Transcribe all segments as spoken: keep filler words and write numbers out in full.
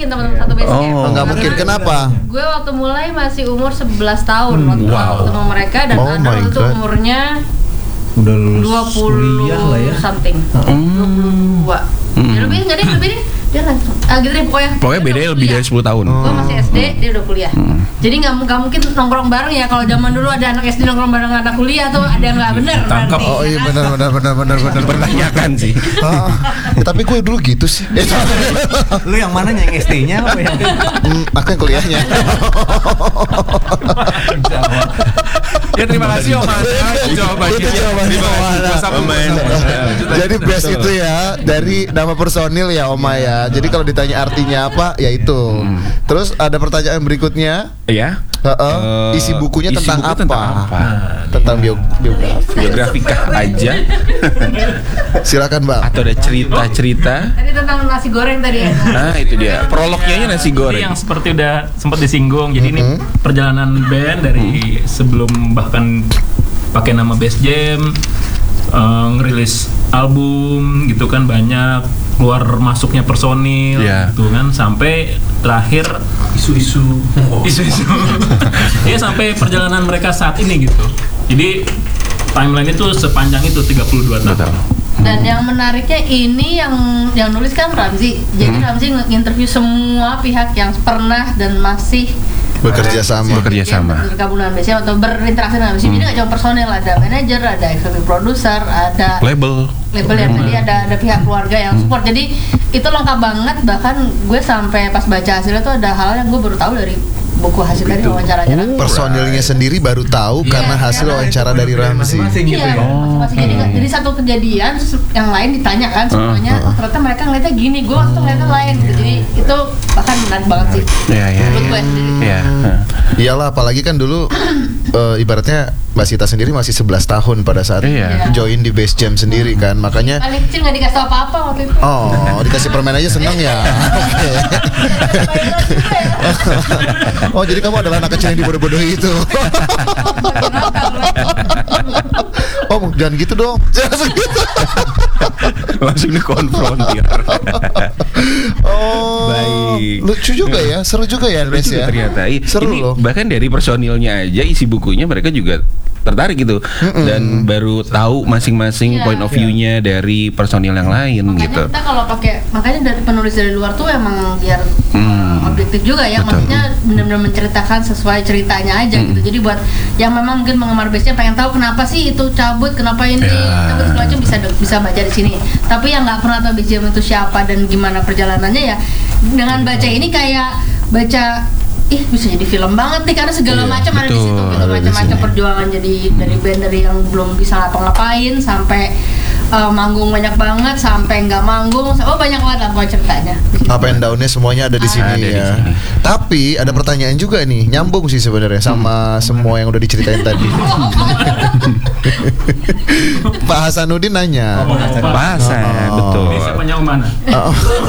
mungkin teman-teman satu base camp. Oh, nggak mungkin. Kenapa? Gue waktu mulai masih umur sebelas tahun waktu Wow. ketemu mereka dan Oh Ana my waktu itu God. umurnya Udah lulus dua puluh kuliah lah ya. something. dua puluh dua. Ya lebih enggak deh, lebih deh. Dia langsung ah gitu deh pokoknya. Pokoknya Dia beda udah lebih kuliah. dari sepuluh tahun. Gue masih S D, dia udah kuliah. Jadi nggak nggak mungkin nongkrong bareng ya. Kalau zaman dulu ada anak S D nongkrong bareng anak kuliah tuh ada yang nggak bener. Tangkap. berarti, Oh iya ya kan? benar benar benar benar benar. Dipertanyakan sih. Ah, ya, tapi gue dulu gitu sih. Eh, Lu yang mana yang S T-nya apa ya? hmm, aku yang kuliahnya. Ya terima kasih Om Ana jawabannya. Itu jawabannya Terima Om kasih. Ana. Gua sambung, gua sambung. Jadi best itu ya dari nama personil ya Oma ya. Jadi kalau ditanya artinya apa ya itu. Terus ada pertanyaan berikutnya. Iya. Heeh. Eh, Isi bukunya isi tentang buku apa? tentang apa? Tentang bio biografi. Biografikah aja Silakan Bang. atau ada cerita-cerita? Tadi tentang nasi goreng tadi ya. Nah, itu dia. Prolognya aja nasi Jadi goreng. yang seperti udah sempat disinggung. Jadi ini perjalanan band dari sebelum bahkan pakai nama Bass Jam, eh, ngerilis album gitu kan, banyak keluar masuknya personil Iya. gitu kan, sampai terakhir Isu-isu. isu-isu. Ya sampai perjalanan mereka saat ini gitu. Jadi timeline itu sepanjang itu tiga puluh dua tahun. Betul. Dan yang menariknya ini yang yang nulis kan Ramzi. Jadi Ramzi nge-interview semua pihak yang pernah dan masih Bekerja sama. Bekerja sama. bergabung dengan B C M atau berinteraksi dengan B C M. Jadi nggak cuma personel, ada manajer, ada executive producer, ada Label. label yang tadi ada ada pihak keluarga yang support. Jadi itu lengkap banget. Bahkan gue sampai pas baca hasilnya tuh ada hal yang gue baru tahu dari buku hasil dari wawancaranya. Personilnya sendiri baru tahu karena hasil wawancara dari Ramzi. Masing-masing gitu Iya, ya. masing-masing. Jadi, jadi satu kejadian terus yang lain ditanya kan semuanya. Oh, ternyata mereka ngeliatnya gini, gue waktu ngeliatnya lain gitu. Jadi itu bahkan menarik banget sih. Iya, iya. Menurut gue sendiri. Iya. Iyalah apalagi kan dulu eh, ibaratnya Mbak Sita sendiri masih sebelas tahun pada saat Iya. join di Bass Jam sendiri kan. Makanya Paling kecil nggak dikasih tau apa-apa waktu itu. oh, dikasih permen aja seneng ya. Oke. Oh, jadi kamu adalah anak kecil yang dibodoh-bodohi itu. Oh, jangan gitu dong. Jangan gitu. Langsung dikonfrontir. Oh, Baik. lucu juga ya, seru juga ya, Des ya. Ternyata I- Seru ini loh. bahkan dari personilnya aja isi bukunya mereka juga tertarik gitu dan baru tahu masing-masing Iya. point of view-nya dari personil yang lain Makanya gitu. kita kalau pakai, makanya dari penulis dari luar tuh emang biar Hmm. uh, objektif juga ya. Betul. Maksudnya benar-benar menceritakan sesuai ceritanya aja gitu. Jadi buat yang memang mungkin penggemar bassnya pengen tahu kenapa sih itu cabut, kenapa ini Ya. cabut segala macam bisa bisa baca di sini. Tapi yang nggak pernah tahu Bass Jam itu siapa dan gimana perjalanannya ya, dengan baca ini kayak baca ih bisa jadi film banget nih karena segala Iya, macam ada di betul, situ gitu, ada di macam-macam sini. perjuangan jadi dari band dari yang belum bisa ngapa-ngapain sampai uh, manggung banyak banget sampai nggak manggung, oh banyak banget lah pokoknya ceritanya. Up and down-nya semuanya ada di sini Ada di ya. sini. Tapi ada pertanyaan juga nih, nyambung sih sebenarnya sama semua yang udah diceritain tadi. Pak Hasanuddin nanya. Bahasa, Oh. betul. Ini siapanya Om Ana? Oh.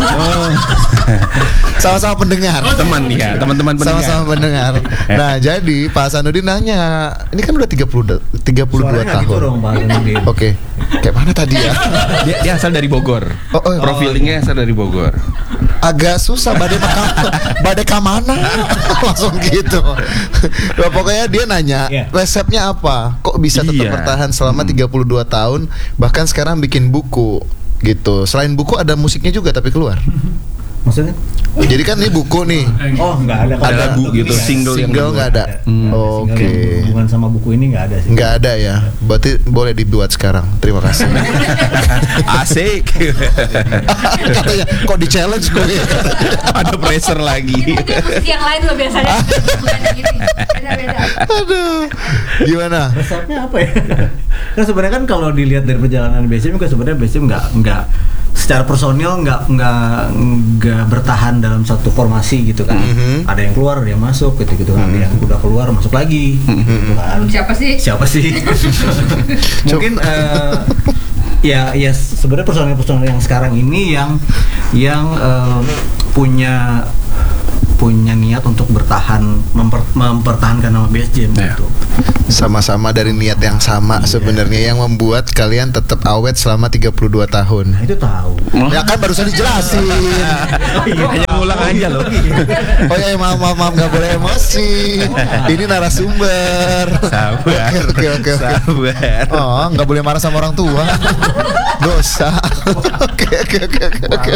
Sama-sama pendengar. Teman ya, teman-teman pendengar. Sama-sama pendengar. Nah, jadi Pak Hasanuddin nanya, ini kan udah tiga puluh tiga puluh dua Suaranya nggak tahun. gitu dong, Pak Hasanuddin. Oke. Kayak mana tadi ya? Dia, dia asal dari Bogor. Oh, oh. Profilingnya asal dari Bogor. Agak susah badai maka, badai kamana langsung gitu. Nah, pokoknya dia nanya Iya. resepnya apa? Kok bisa tetap Iya. bertahan selama Hmm. tiga puluh dua tahun bahkan sekarang bikin buku gitu. Selain buku ada musiknya juga tapi keluar. Maksudnya? Jadi kan ini buku nih. Oh, nggak ada. Ada lagu Kalau gitu, nggak ada. single yang Single nggak ada. Hmm. Oke. Single yang berhubungan sama buku ini nggak ada sih. Nggak ada ya. Berarti boleh dibuat sekarang. Terima kasih. Asik. Katanya kok di challenge gue ya. Ada pressure lagi. Ini mungkin musik yang lain loh biasanya. Bukan yang ini. Beda-beda. Aduh. Gimana? Resepnya apa ya? Kan sebenarnya kan kalau dilihat dari perjalanan B S M kan sebenarnya B S M nggak nggak secara personil nggak nggak nggak bertahan dalam satu formasi gitu kan. Mhm. Ada yang keluar, ada yang masuk gitu gitu kan. Ada yang udah keluar masuk lagi gitu kan. Siapa sih? Siapa sih? Mungkin eh, ya ya sebenarnya personil-personil yang sekarang ini yang yang eh, punya punya niat untuk bertahan memper- mempertahankan nama Base Jam Ya. gitu. Sama-sama dari niat yang sama sebenarnya yang membuat kalian tetap awet selama tiga puluh dua tahun. Nah, itu tahu. Ya kan barusan dijelasin. Hanya ngulang aja loh. Oh ya maaf maaf maaf nggak boleh emosi. Ini narasumber. Sabar. Oke oke oke. Sabar. Oh nggak boleh marah sama orang tua. Dosa. Oke oke oke oke oke.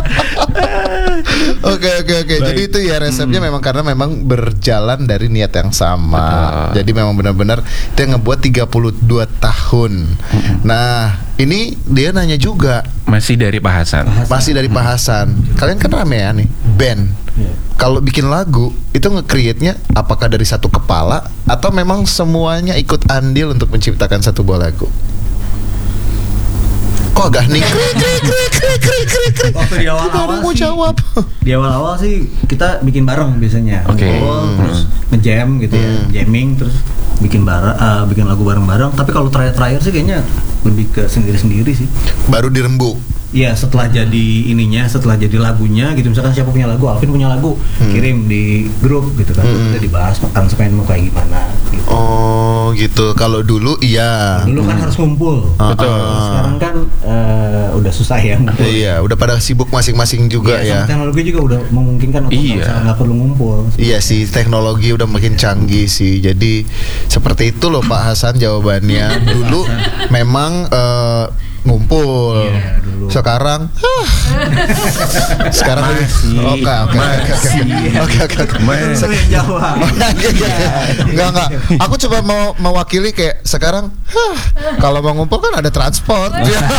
Oke oke oke. Jadi itu ya resepnya memang karena memang berjalan dari niat yang sama. Betul. Jadi memang benar-benar itu yang ngebuat tiga puluh dua tahun. Nah ini dia nanya juga. Masih dari Pak Hasan. Masih dari Pak Hasan. Kalian kan ramean nih, band. Iya. Kalau bikin lagu itu nge-create-nya apakah dari satu kepala atau memang semuanya ikut andil untuk menciptakan satu buah lagu? Kok agak hening? Krik, krik, krik, krik, krik, krik, krik. Waktu di awal-awal Nggak ada yang mau sih- jawab. Di awal-awal sih kita bikin bareng biasanya. Oke. Ngumpul, terus nge-jam gitu ya, Hmm. jamming terus bikin bareng, eh, bikin lagu bareng-bareng. Tapi kalau terakhir-terakhir sih kayaknya lebih ke sendiri-sendiri sih. Baru dirembuk. Iya, setelah jadi ininya, setelah jadi lagunya gitu, misalkan siapa punya lagu, Alvin punya lagu, kirim di grup gitu kan, Hmm. kita dibahas aransemen mau kayak gimana gitu. Oh gitu. Kalau dulu iya. Dulu kan harus ngumpul. Ah, Betul. ah. Sekarang kan eh, udah susah ya ngumpul. Iya, udah pada sibuk masing-masing juga Iya, ya. sama teknologi juga udah memungkinkan untuk Iya. nggak usah- nggak perlu ngumpul. Iya sih, teknologi udah makin canggih sih. Jadi seperti itu loh Pak Hasan jawabannya. Dulu memang eh, ngumpul. Iya, dulu. Sekarang ah. Sekarang lebih Masih. Oke oke oke oke. Oke oke oke. Masih. Itu yang jawab. Enggak enggak. Aku coba mau mewakili kayak sekarang hah, kalau mau ngumpul kan ada transport.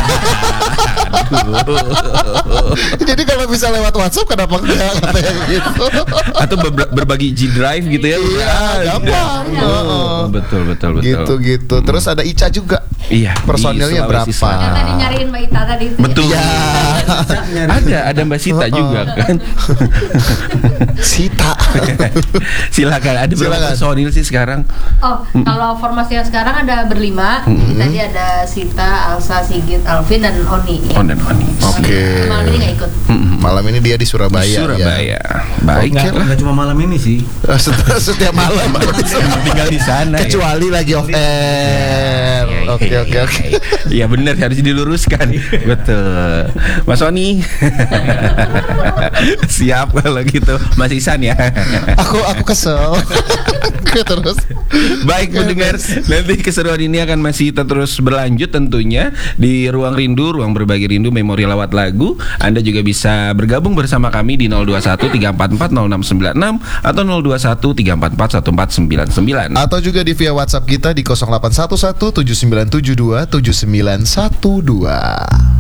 Jadi kalau bisa lewat WhatsApp kenapa enggak katanya gitu. Atau ber- berbagi G Drive gitu ya. Iya, gampang. Oh, betul betul betul. Gitu gitu. Terus ada Ica juga. Iya. Personilnya di Sulawesi berapa? Selatan. Yang tadi nyariin Mbak Ita tadi itu. Betul. Iya. Ada ada Mbak Sita juga kan. Sita. Silakan. Ada berapa Silakan. personil sih sekarang? Oh, kalau formasi yang sekarang ada berlima. Jadi tadi ada Sita, Alsa, Sigit, Alvin dan Oni. Ya. On dan Oni. Oke. Malam ini nggak ikut. Malam ini dia di Surabaya. Di Surabaya. Ya. Baik. Nggak, lah. nggak cuma malam ini sih. Setiap, setiap malam. Tinggal di sana. ya. Kecuali lagi off air. Oke oke oke. Iya benar harus diluruskan. Betul. Mas Oni. Siap kalau gitu. Mas Isan ya. Aku aku kesel. Terus. Baik mendengar, nanti keseruan ini akan masih terus berlanjut tentunya di Ruang Rindu, Ruang Berbagi Rindu Memori Lawat Lagu. Anda juga bisa bergabung bersama kami di nol dua satu tiga empat empat nol enam sembilan enam atau nol dua satu tiga empat empat satu empat sembilan sembilan. Atau juga di via WhatsApp kita di nol delapan satu satu tujuh sembilan tujuh dua tujuh sembilan satu dua.